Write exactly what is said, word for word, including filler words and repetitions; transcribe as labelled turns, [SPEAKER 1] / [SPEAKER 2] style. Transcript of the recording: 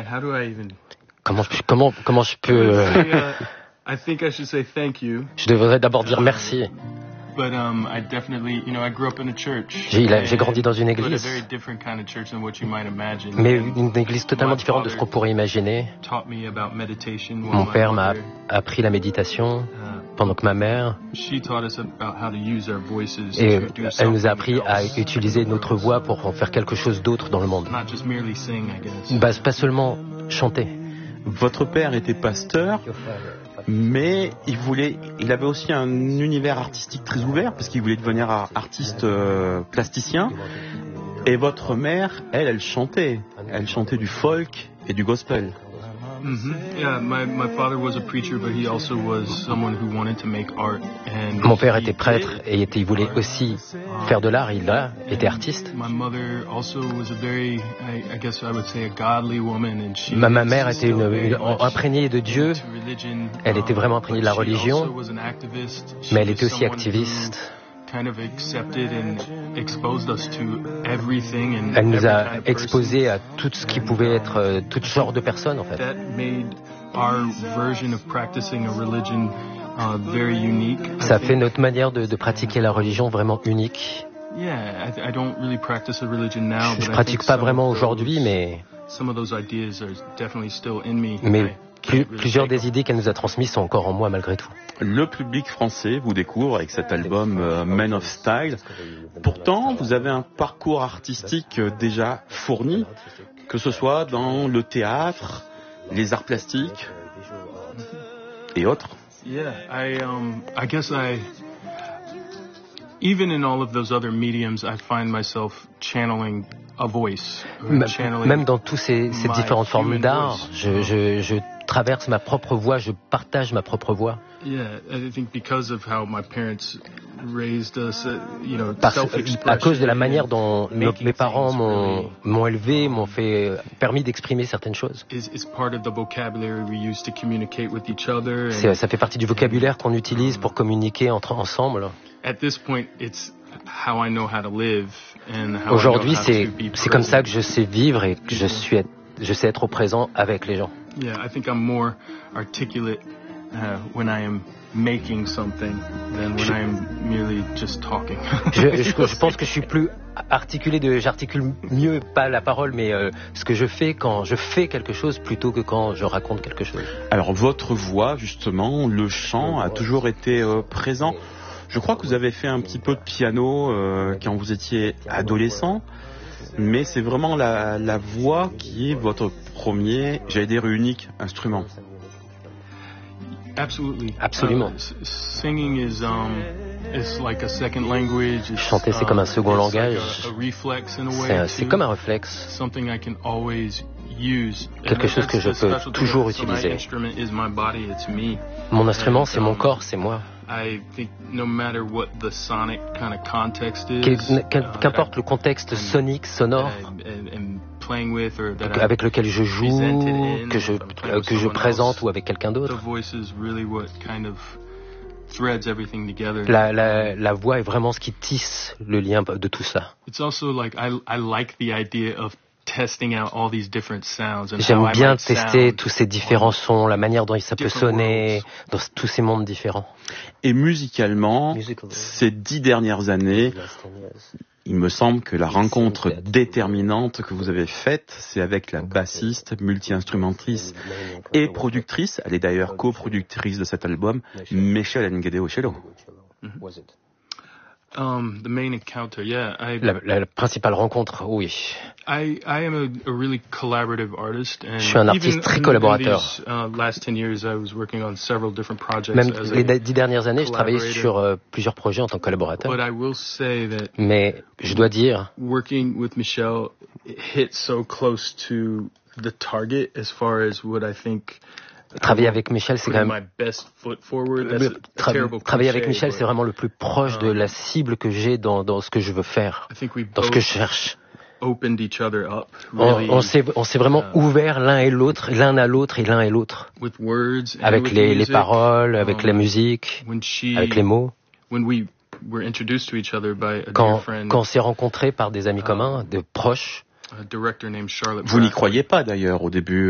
[SPEAKER 1] how do I even...
[SPEAKER 2] Comment, je- comment, comment je peux...
[SPEAKER 1] I would
[SPEAKER 2] euh,
[SPEAKER 1] say, uh, I think I should say thank you.
[SPEAKER 2] Je devrais d'abord dire merci.
[SPEAKER 1] But um, I definitely, you know, I grew up in a church.
[SPEAKER 2] J'ai il a- j'ai grandi dans une
[SPEAKER 1] But a
[SPEAKER 2] église,
[SPEAKER 1] very different kind of church than what you might imagine.
[SPEAKER 2] mais
[SPEAKER 1] And
[SPEAKER 2] une église totalement différente de ce qu'on pourrait imaginer.
[SPEAKER 1] taught me about meditation. while
[SPEAKER 2] Mon
[SPEAKER 1] my
[SPEAKER 2] père m'a
[SPEAKER 1] mother,
[SPEAKER 2] appris la méditation,
[SPEAKER 1] uh,
[SPEAKER 2] pendant que ma mère,
[SPEAKER 1] she taught us about how to use our voices
[SPEAKER 2] et
[SPEAKER 1] to do
[SPEAKER 2] elle nous a
[SPEAKER 1] something
[SPEAKER 2] appris à
[SPEAKER 1] else.
[SPEAKER 2] utiliser notre voix pour en faire quelque chose d'autre dans le monde.
[SPEAKER 1] Not just merely sing, I guess.
[SPEAKER 2] Bah, c'est pas seulement chanter.
[SPEAKER 3] Votre père était pasteur, mais il voulait, il avait aussi un univers artistique très ouvert parce qu'il voulait devenir ar- artiste euh, plasticien. Et votre mère, elle, elle chantait, elle chantait du folk et du gospel.
[SPEAKER 1] Mhm. Yeah, my my father was a preacher, but he also was someone who wanted to make art. And
[SPEAKER 2] Mon père
[SPEAKER 1] he
[SPEAKER 2] était prêtre
[SPEAKER 1] did
[SPEAKER 2] et était, il voulait
[SPEAKER 1] art.
[SPEAKER 2] aussi faire de l'art. Il a été artiste.
[SPEAKER 1] My mother also was a very, I, I guess I would say, a godly woman, and she
[SPEAKER 2] Ma, ma
[SPEAKER 1] was
[SPEAKER 2] mère était
[SPEAKER 1] still
[SPEAKER 2] une,
[SPEAKER 1] very
[SPEAKER 2] une-
[SPEAKER 1] much
[SPEAKER 2] imprégnée de Dieu,
[SPEAKER 1] into religion,
[SPEAKER 2] elle était
[SPEAKER 1] um,
[SPEAKER 2] vraiment imprégnée de la
[SPEAKER 1] but she
[SPEAKER 2] religion,
[SPEAKER 1] also was an activist. She
[SPEAKER 2] mais elle
[SPEAKER 1] was
[SPEAKER 2] était aussi
[SPEAKER 1] someone who
[SPEAKER 2] activiste.
[SPEAKER 1] kind of accepted and exposed us to everything and
[SPEAKER 2] Elle nous
[SPEAKER 1] every
[SPEAKER 2] a
[SPEAKER 1] kind of
[SPEAKER 2] exposés
[SPEAKER 1] person.
[SPEAKER 2] à tout ce qui pouvait être, euh, tout genre de personnes en fait.
[SPEAKER 1] That made our version of practicing a religion uh, very unique. I
[SPEAKER 2] Ça fait
[SPEAKER 1] think.
[SPEAKER 2] notre manière de, de pratiquer la religion vraiment unique.
[SPEAKER 1] Yeah, I, I don't really practice a religion now,
[SPEAKER 2] Je
[SPEAKER 1] but I
[SPEAKER 2] pratique
[SPEAKER 1] think
[SPEAKER 2] pas
[SPEAKER 1] some
[SPEAKER 2] vraiment
[SPEAKER 1] of
[SPEAKER 2] aujourd'hui,
[SPEAKER 1] those-
[SPEAKER 2] mais,
[SPEAKER 1] some of those ideas are definitely still in me.
[SPEAKER 2] mais
[SPEAKER 1] I
[SPEAKER 2] plus-
[SPEAKER 1] can't really
[SPEAKER 2] plusieurs
[SPEAKER 1] shake
[SPEAKER 2] des idées qu'elle nous a transmises sont encore en moi malgré tout.
[SPEAKER 3] Le public français vous découvre avec cet album euh, Men of Style. Pourtant, vous avez un parcours artistique euh, déjà fourni, que ce soit dans le théâtre, les arts plastiques et autres.
[SPEAKER 1] Yeah, I um I guess I even in all of those other mediums I find myself channeling a voice. or
[SPEAKER 2] M-
[SPEAKER 1] channeling
[SPEAKER 2] Même dans toutes ces, ces
[SPEAKER 1] my
[SPEAKER 2] différentes formes
[SPEAKER 1] human
[SPEAKER 2] d'art,
[SPEAKER 1] voice.
[SPEAKER 2] je, je, je traverse ma propre voix, je partage ma propre voix.
[SPEAKER 1] Yeah, I think because of how my parents raised us, uh, you know,
[SPEAKER 2] Parce,
[SPEAKER 1] self-expression
[SPEAKER 2] à cause de la manière dont nos-
[SPEAKER 1] making
[SPEAKER 2] mes parents
[SPEAKER 1] things
[SPEAKER 2] m'ont,
[SPEAKER 1] really
[SPEAKER 2] m'ont élevé, m'ont fait, permis d'exprimer certaines choses.
[SPEAKER 1] is, is part of the vocabulary we use to communicate with each other. And
[SPEAKER 2] C'est- ça fait partie du vocabulaire qu'on utilise pour communiquer entre, ensemble.
[SPEAKER 1] at this point, it's how I know how to live and how
[SPEAKER 2] Aujourd'hui,
[SPEAKER 1] I know how
[SPEAKER 2] c'est,
[SPEAKER 1] to be
[SPEAKER 2] c'est comme ça que
[SPEAKER 1] present.
[SPEAKER 2] je sais vivre et que je suis, je sais être au présent avec les gens.
[SPEAKER 1] Yeah, I think I'm more articulate uh, when I am making something than when I am merely just talking.
[SPEAKER 2] Je, je, je pense que je suis plus articulé, de, j'articule mieux pas la parole, mais euh, ce que je fais quand je fais quelque chose plutôt que quand je raconte quelque chose.
[SPEAKER 3] Alors votre voix, justement, le chant a toujours été euh, présent. Je crois que vous avez fait un petit peu de piano euh, quand vous étiez adolescent, mais c'est vraiment la, la voix qui est votre premier, j'allais dire unique instrument.
[SPEAKER 1] Absolutely.
[SPEAKER 2] Absolument.
[SPEAKER 1] Uh, s- singing is um is like a second language. It's,
[SPEAKER 2] Chanter, c'est comme un
[SPEAKER 1] um,
[SPEAKER 2] second
[SPEAKER 1] it's like
[SPEAKER 2] langage.
[SPEAKER 1] a, a reflex in a way.
[SPEAKER 2] C'est, un- c'est
[SPEAKER 1] too.
[SPEAKER 2] comme un réflexe.
[SPEAKER 1] Something I can always use.
[SPEAKER 2] Quelque
[SPEAKER 1] And
[SPEAKER 2] chose que
[SPEAKER 1] that's
[SPEAKER 2] je
[SPEAKER 1] the
[SPEAKER 2] peux
[SPEAKER 1] special thing.
[SPEAKER 2] toujours
[SPEAKER 1] So my
[SPEAKER 2] utiliser.
[SPEAKER 1] instrument is my body, it's me.
[SPEAKER 2] Mon instrument,
[SPEAKER 1] And,
[SPEAKER 2] c'est mon
[SPEAKER 1] um,
[SPEAKER 2] corps, c'est moi.
[SPEAKER 1] I think no matter what the sonic kind of context is,
[SPEAKER 2] Quel- quel-
[SPEAKER 1] uh,
[SPEAKER 2] Qu'importe le contexte sonique, sonore,
[SPEAKER 1] that I- and- and playing with or that I
[SPEAKER 2] avec lequel je joue,
[SPEAKER 1] presented in,
[SPEAKER 2] que je,
[SPEAKER 1] if I'm playing with
[SPEAKER 2] que je
[SPEAKER 1] someone
[SPEAKER 2] présente
[SPEAKER 1] else,
[SPEAKER 2] ou avec quelqu'un
[SPEAKER 1] the
[SPEAKER 2] d'autre.
[SPEAKER 1] voice is really what kind of threads everything together.
[SPEAKER 2] La, la, la voix est vraiment ce qui tisse le lien de tout ça.
[SPEAKER 1] It's also like I I like the idea of testing out all these different sounds and how
[SPEAKER 2] J'aime
[SPEAKER 1] I
[SPEAKER 2] bien
[SPEAKER 1] might
[SPEAKER 2] tester
[SPEAKER 1] sound
[SPEAKER 2] tous ces différents sons, la manière dont ça peut
[SPEAKER 1] different
[SPEAKER 2] sonner dans tous ces mondes différents.
[SPEAKER 3] Et musicalement,
[SPEAKER 2] Musical.
[SPEAKER 3] ces dix dernières années, il me semble que la rencontre déterminante que vous avez faite, c'est avec la bassiste, multi-instrumentrice et productrice, elle est d'ailleurs coproductrice de cet album, Michelle Ngedeocello.
[SPEAKER 1] Um, the main encounter, yeah. I
[SPEAKER 2] La, la, la principale rencontre, oui.
[SPEAKER 1] I I am a, a really collaborative artist, and
[SPEAKER 2] Je suis un artiste
[SPEAKER 1] even
[SPEAKER 2] très
[SPEAKER 1] in-
[SPEAKER 2] collaborateur.
[SPEAKER 1] in these, uh, last ten years, I was working on several different projects.
[SPEAKER 2] Même
[SPEAKER 1] as
[SPEAKER 2] les
[SPEAKER 1] a
[SPEAKER 2] dix dernières années, je travaillais
[SPEAKER 1] collaborator.
[SPEAKER 2] sur euh, plusieurs projets en tant que collaborateur.
[SPEAKER 1] But I will say that
[SPEAKER 2] Mais je dois dire,
[SPEAKER 1] working with Michelle hit so close to the target as far as what I think.
[SPEAKER 2] travailler avec Michel, c'est quand
[SPEAKER 1] Putting
[SPEAKER 2] même...
[SPEAKER 1] my best foot forward. That's
[SPEAKER 2] le-
[SPEAKER 1] a, a
[SPEAKER 2] tra-
[SPEAKER 1] terrible
[SPEAKER 2] travailler avec
[SPEAKER 1] cliché,
[SPEAKER 2] Michel,
[SPEAKER 1] but
[SPEAKER 2] c'est vraiment le plus proche de la cible que j'ai dans, dans ce que je veux faire,
[SPEAKER 1] I think we
[SPEAKER 2] dans ce
[SPEAKER 1] both
[SPEAKER 2] que je cherche.
[SPEAKER 1] opened each other up
[SPEAKER 2] On,
[SPEAKER 1] really
[SPEAKER 2] on s'est, on s'est vraiment ouvert l'un et l'autre, l'un à l'autre et l'un et l'autre,
[SPEAKER 1] with words and
[SPEAKER 2] avec
[SPEAKER 1] with
[SPEAKER 2] les, les
[SPEAKER 1] music.
[SPEAKER 2] paroles, avec
[SPEAKER 1] Um,
[SPEAKER 2] la musique,
[SPEAKER 1] When she,
[SPEAKER 2] avec les mots.
[SPEAKER 1] when we were introduced to each other by a dear
[SPEAKER 2] Quand,
[SPEAKER 1] friend,
[SPEAKER 2] quand on s'est rencontrés par des amis communs, de proches,
[SPEAKER 1] a director named Charlotte
[SPEAKER 3] Vous n'y
[SPEAKER 1] Bradford.
[SPEAKER 3] croyez pas d'ailleurs au début.